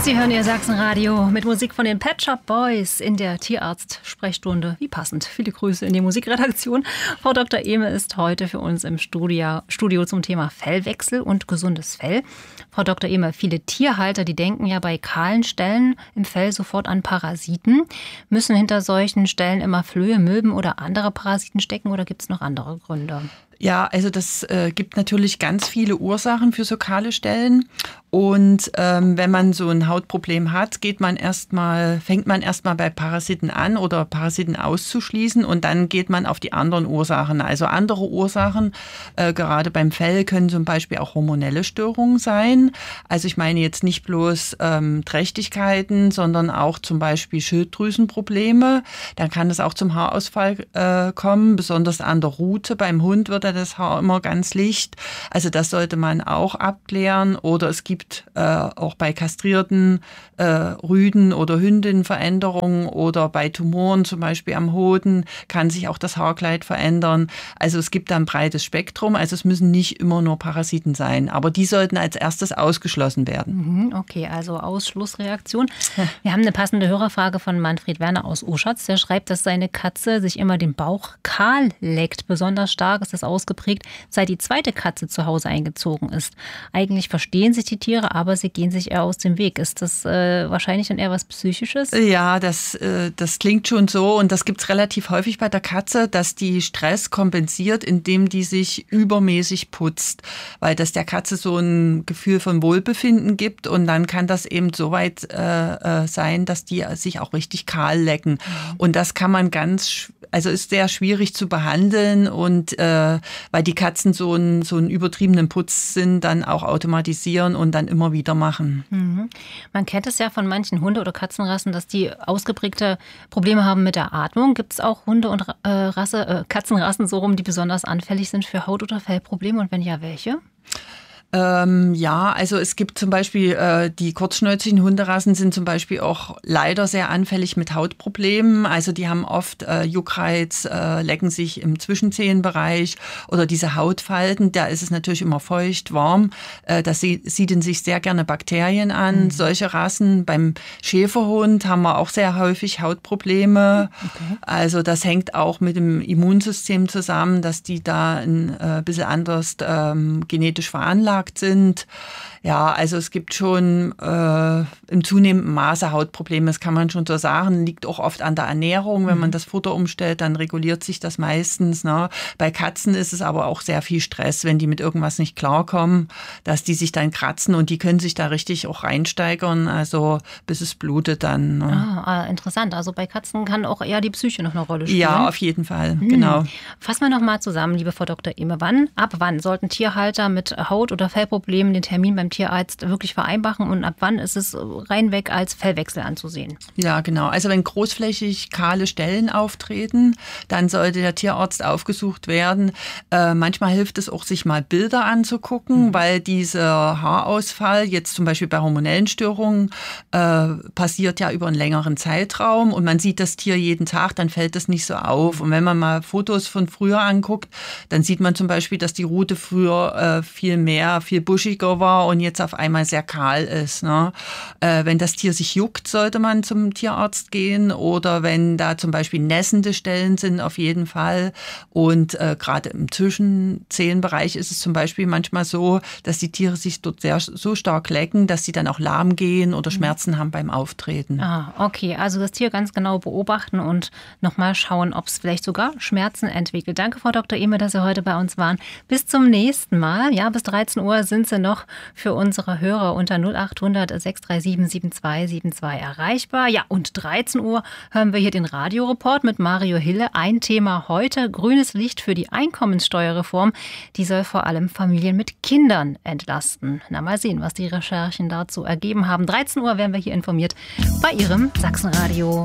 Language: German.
Sie hören Ihr Sachsenradio mit Musik von den Pet Shop Boys in der Tierarzt-Sprechstunde. Wie passend. Viele Grüße in die Musikredaktion. Frau Dr. Ehme ist heute für uns im Studio zum Thema Fellwechsel und gesundes Fell. Frau Dr. Ehme, viele Tierhalter, die denken ja bei kahlen Stellen im Fell sofort an Parasiten. Müssen hinter solchen Stellen immer Flöhe, Milben oder andere Parasiten stecken oder gibt es noch andere Gründe? Ja, also das gibt natürlich ganz viele Ursachen für so kahle Stellen. Und wenn man so ein Hautproblem hat, fängt man erstmal bei Parasiten an oder Parasiten auszuschließen und dann geht man auf die anderen Ursachen. Also andere Ursachen, gerade beim Fell, können zum Beispiel auch hormonelle Störungen sein. Also ich meine jetzt nicht bloß Trächtigkeiten, sondern auch zum Beispiel Schilddrüsenprobleme. Dann kann es auch zum Haarausfall kommen, besonders an der Rute. Beim Hund wird das Haar immer ganz licht. Also das sollte man auch abklären. Oder es gibt auch bei kastrierten Rüden oder Hündinnen Veränderungen oder bei Tumoren, zum Beispiel am Hoden, kann sich auch das Haarkleid verändern. Also es gibt da ein breites Spektrum. Also es müssen nicht immer nur Parasiten sein. Aber die sollten als erstes ausgeschlossen werden. Okay, also Ausschlussreaktion. Wir haben eine passende Hörerfrage von Manfred Werner aus Oschatz. Der schreibt, dass seine Katze sich immer den Bauch kahl leckt. Besonders stark ist das ausgeprägt, seit die zweite Katze zu Hause eingezogen ist. Eigentlich verstehen sich die Tiere, aber sie gehen sich eher aus dem Weg. Ist das wahrscheinlich dann eher was Psychisches? Ja, das klingt schon so und das gibt es relativ häufig bei der Katze, dass die Stress kompensiert, indem die sich übermäßig putzt, weil das der Katze so ein Gefühl von Wohlbefinden gibt und dann kann das eben so weit sein, dass die sich auch richtig kahl lecken. Und das kann man ist sehr schwierig zu behandeln und weil die Katzen so einen übertriebenen Putzsinn dann auch automatisieren und dann immer wieder machen. Man kennt es ja von manchen Hunde- oder Katzenrassen, dass die ausgeprägte Probleme haben mit der Atmung. Gibt es auch Hunde- und Katzenrassen so rum, die besonders anfällig sind für Haut- oder Fellprobleme und wenn ja, welche? Ja, also es gibt zum Beispiel die kurzschnäuzigen Hunderassen sind zum Beispiel auch leider sehr anfällig mit Hautproblemen. Also die haben oft Juckreiz, lecken sich im Zwischenzehenbereich oder diese Hautfalten. Da ist es natürlich immer feucht, warm. Das siedeln sich sehr gerne Bakterien an. Solche Rassen. Beim Schäferhund haben wir auch sehr häufig Hautprobleme. Okay. Also das hängt auch mit dem Immunsystem zusammen, dass die da ein bisschen anders genetisch veranlagt sind. Ja, also es gibt schon im zunehmenden Maße Hautprobleme, das kann man schon so sagen. Liegt auch oft an der Ernährung. Wenn man das Futter umstellt, dann reguliert sich das meistens. Ne? Bei Katzen ist es aber auch sehr viel Stress, wenn die mit irgendwas nicht klarkommen, dass die sich dann kratzen und die können sich da richtig auch reinsteigern, also bis es blutet dann. Ne? Interessant. Also bei Katzen kann auch eher die Psyche noch eine Rolle spielen. Ja, auf jeden Fall, genau. Fassen wir noch mal zusammen, liebe Frau Dr. Ehme. Ab wann sollten Tierhalter mit Haut- oder Fellproblemen den Termin beim Tierarzt wirklich vereinbaren und ab wann ist es reinweg als Fellwechsel anzusehen? Ja, genau. Also wenn großflächig kahle Stellen auftreten, dann sollte der Tierarzt aufgesucht werden. Manchmal hilft es auch, sich mal Bilder anzugucken, weil dieser Haarausfall jetzt zum Beispiel bei hormonellen Störungen passiert ja über einen längeren Zeitraum und man sieht das Tier jeden Tag, dann fällt das nicht so auf. Und wenn man mal Fotos von früher anguckt, dann sieht man zum Beispiel, dass die Rute früher viel buschiger war und jetzt auf einmal sehr kahl ist. Ne? Wenn das Tier sich juckt, sollte man zum Tierarzt gehen oder wenn da zum Beispiel nässende Stellen sind, auf jeden Fall. Und gerade im Zwischenzehenbereich ist es zum Beispiel manchmal so, dass die Tiere sich dort so stark lecken, dass sie dann auch lahm gehen oder Schmerzen haben beim Auftreten. Okay, also das Tier ganz genau beobachten und nochmal schauen, ob es vielleicht sogar Schmerzen entwickelt. Danke, Frau Dr. Ehme, dass Sie heute bei uns waren. Bis zum nächsten Mal. Ja, bis 13 Uhr sind Sie noch für unsere Hörer unter 0800 637 7272 erreichbar. Ja, und 13 Uhr hören wir hier den Radioreport mit Mario Hille. Ein Thema heute, grünes Licht für die Einkommenssteuerreform. Die soll vor allem Familien mit Kindern entlasten. Na, mal sehen, was die Recherchen dazu ergeben haben. 13 Uhr werden wir hier informiert bei Ihrem Sachsenradio.